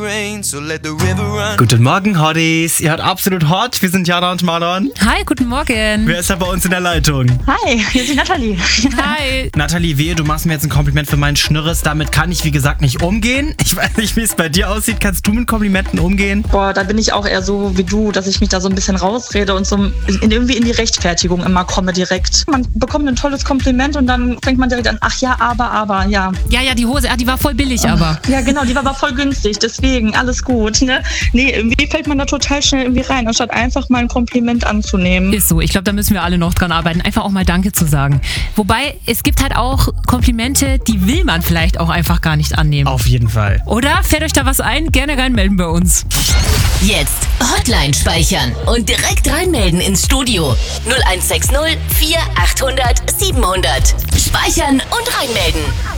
rain, so let the river run. Guten Morgen, Hotties. Ihr hört absolut hot. Wir sind Jana und Marlon. Hi, guten Morgen. Wer ist da bei uns in der Leitung? Hi, hier ist die Nathalie. Hi. Nathalie, wehe, du machst mir jetzt ein Kompliment für meinen Schnürres. Damit kann ich, wie gesagt, nicht umgehen. Ich weiß nicht, wie es bei dir aussieht. Kannst du mit Komplimenten umgehen? Boah, da bin ich auch eher so wie du, dass ich mich da so ein bisschen rausrede und so irgendwie in die Rechtfertigung immer komme direkt. Man bekommt ein tolles Kompliment und dann fängt man direkt an, ach ja, aber, ja. Ja, die Hose, die war voll billig, aber. Ja, genau, die war aber voll günstig, deswegen alles gut, ne? Nee, irgendwie fällt man da total schnell irgendwie rein, anstatt einfach mal ein Kompliment anzunehmen. Ist so, ich glaube, da müssen wir alle noch dran arbeiten, einfach auch mal Danke zu sagen. Wobei, es gibt halt auch Komplimente, die will man vielleicht auch einfach gar nicht annehmen. Auf jeden Fall. Oder? Fällt euch da was ein? Gerne reinmelden bei uns. Jetzt Hotline speichern und direkt reinmelden ins Studio. 0160 4800 700. Speichern und reinmelden.